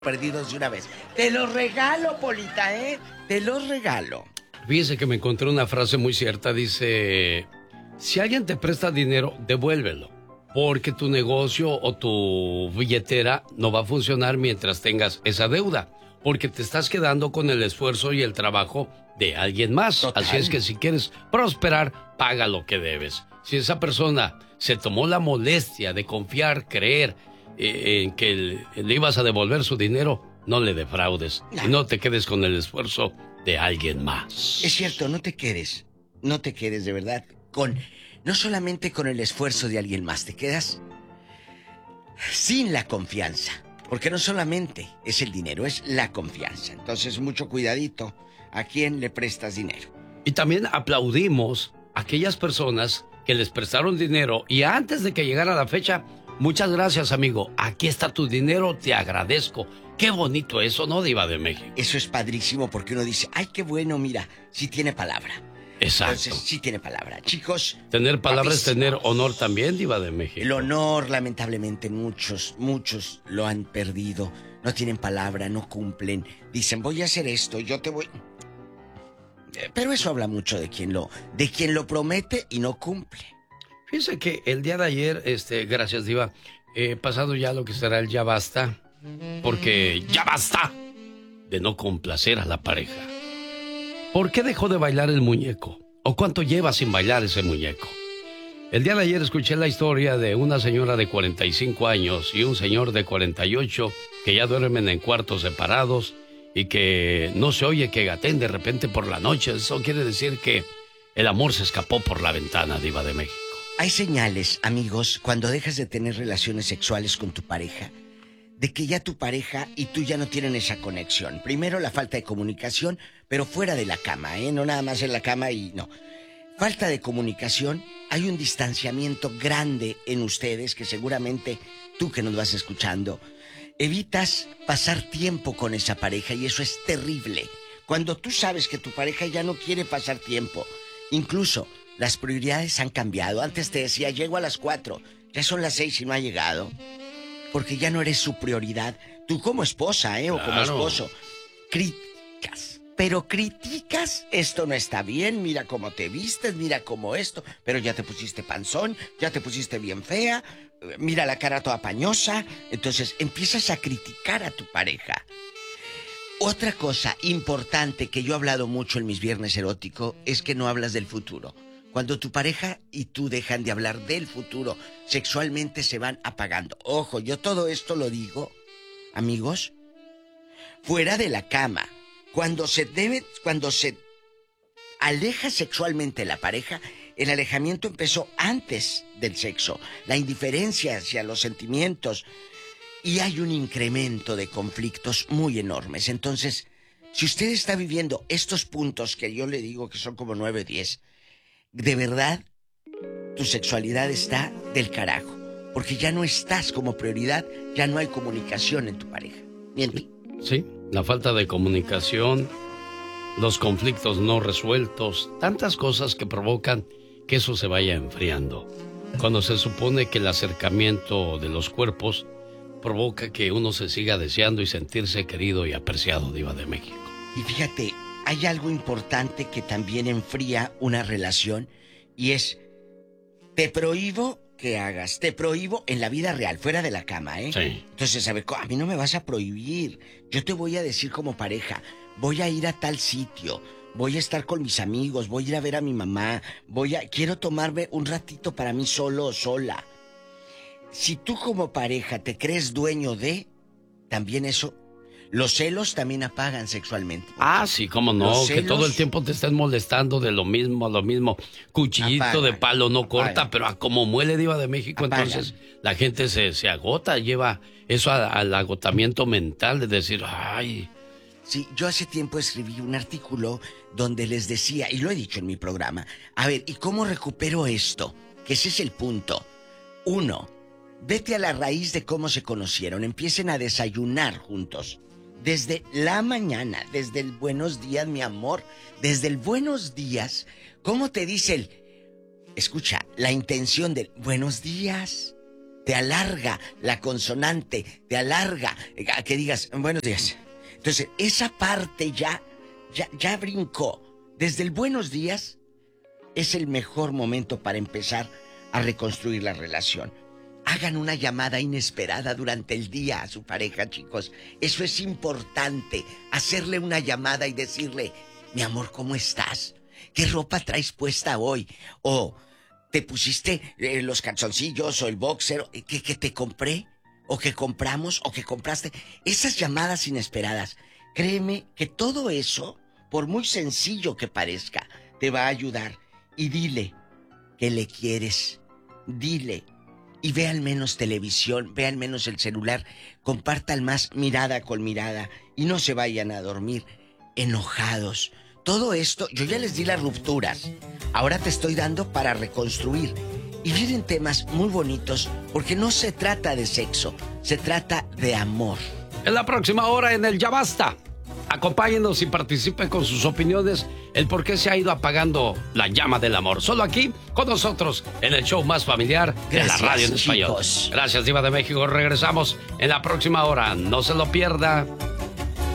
perdidos de una vez. Te los regalo, Polita, ¿eh? Te los regalo. Fíjese que me encontré una frase muy cierta. Dice, si alguien te presta dinero, devuélvelo. Porque tu negocio o tu billetera no va a funcionar mientras tengas esa deuda. Porque te estás quedando con el esfuerzo y el trabajo de alguien más. Total. Así es que si quieres prosperar, paga lo que debes. Si esa persona se tomó la molestia de confiar, creer en que le ibas a devolver su dinero, no le defraudes. Y no te quedes con el esfuerzo de alguien más. Es cierto, no te quedes de verdad no solamente con el esfuerzo de alguien más, te quedas sin la confianza. Porque no solamente es el dinero, es la confianza. Entonces, mucho cuidadito a quién le prestas dinero. Y también aplaudimos a aquellas personas que les prestaron dinero y antes de que llegara la fecha, muchas gracias, amigo, aquí está tu dinero, te agradezco. Qué bonito eso, ¿no, Diva de México? Eso es padrísimo porque uno dice, ay, qué bueno, mira, sí tiene palabra. Exacto. Entonces, sí tiene palabra. Chicos... Tener palabra es tener honor también, Diva de México. El honor, lamentablemente, muchos lo han perdido. No tienen palabra, no cumplen. Dicen, voy a hacer esto, yo te voy... Pero eso habla mucho de quien lo promete y no cumple. Fíjense que el día de ayer, gracias, Diva, pasado ya lo que será el ya basta, porque ya basta de no complacer a la pareja. ¿Por qué dejó de bailar el muñeco? ¿O cuánto lleva sin bailar ese muñeco? El día de ayer escuché la historia de una señora de 45 años y un señor de 48 que ya duermen en cuartos separados y que no se oye que gateen de repente por la noche. Eso quiere decir que el amor se escapó por la ventana, Diva de México. Hay señales, amigos, cuando dejas de tener relaciones sexuales con tu pareja, de que ya tu pareja y tú ya no tienen esa conexión. Primero, la falta de comunicación, pero fuera de la cama, ¿eh? No nada más en la cama y no. Falta de comunicación, hay un distanciamiento grande en ustedes que seguramente tú que nos vas escuchando, evitas pasar tiempo con esa pareja y eso es terrible. Cuando tú sabes que tu pareja ya no quiere pasar tiempo, incluso las prioridades han cambiado. Antes te decía, llego a las 4, ya son las 6 y no ha llegado. Porque ya no eres su prioridad. Tú como esposa, o como esposo, criticas. Pero criticas, esto no está bien, mira cómo te vistes, mira cómo esto, pero ya te pusiste panzón, ya te pusiste bien fea, mira la cara toda pañosa. Entonces empiezas a criticar a tu pareja. Otra cosa importante que yo he hablado mucho en mis viernes eróticos es que no hablas del futuro. Cuando tu pareja y tú dejan de hablar del futuro, sexualmente se van apagando. Ojo, yo todo esto lo digo, amigos, fuera de la cama. Cuando se aleja sexualmente la pareja, el alejamiento empezó antes del sexo. La indiferencia hacia los sentimientos. Y hay un incremento de conflictos muy enormes. Entonces, si usted está viviendo estos puntos que yo le digo que son como 9 o 10... de verdad, tu sexualidad está del carajo. Porque ya no estás como prioridad, ya no hay comunicación en tu pareja. ¿Miente? Sí, la falta de comunicación, los conflictos no resueltos, tantas cosas que provocan que eso se vaya enfriando. Cuando se supone que el acercamiento de los cuerpos provoca que uno se siga deseando y sentirse querido y apreciado, Diva de México. Y fíjate, hay algo importante que también enfría una relación y es, te prohíbo que hagas, te prohíbo en la vida real, fuera de la cama, ¿eh? Sí. Entonces, a ver, a mí no me vas a prohibir, yo te voy a decir como pareja, voy a ir a tal sitio, voy a estar con mis amigos, voy a ir a ver a mi mamá, quiero tomarme un ratito para mí solo o sola. Si tú como pareja te crees dueño de, también eso... Los celos también apagan sexualmente. Ah, sí, cómo no, que todo el tiempo te estén molestando de lo mismo. Cuchillito apagan, de palo no corta, apagan. Pero a como muele, Diva de México, apagan. Entonces la gente se agota, lleva eso al agotamiento mental de decir, ay... Sí, yo hace tiempo escribí un artículo donde les decía, y lo he dicho en mi programa, a ver, ¿y cómo recupero esto? Que ese es el punto. 1, vete a la raíz de cómo se conocieron, empiecen a desayunar juntos. Desde la mañana, desde el buenos días, mi amor, desde el buenos días, ¿cómo te dice escucha, la intención del buenos días? te alarga la consonante, te alarga a que digas buenos días. Entonces, esa parte ya brincó. Desde el buenos días es el mejor momento para empezar a reconstruir la relación. Hagan una llamada inesperada durante el día a su pareja, chicos. Eso es importante. Hacerle una llamada y decirle, mi amor, ¿cómo estás? ¿Qué ropa traes puesta hoy? O te pusiste los calzoncillos o el boxer que te compré, o que compramos, o que compraste. Esas llamadas inesperadas. Créeme que todo eso, por muy sencillo que parezca, te va a ayudar. Y dile que le quieres. Dile. Y ve al menos televisión, ve al menos el celular, compartan más mirada con mirada y no se vayan a dormir enojados. Todo esto, yo ya les di las rupturas, ahora te estoy dando para reconstruir. Y vienen temas muy bonitos porque no se trata de sexo, se trata de amor. En la próxima hora en el Ya Basta, acompáñenos y participen con sus opiniones el por qué se ha ido apagando la llama del amor. Solo aquí, con nosotros, en el show más familiar de la radio en español. Gracias, Diva de México. Regresamos en la próxima hora. No se lo pierda.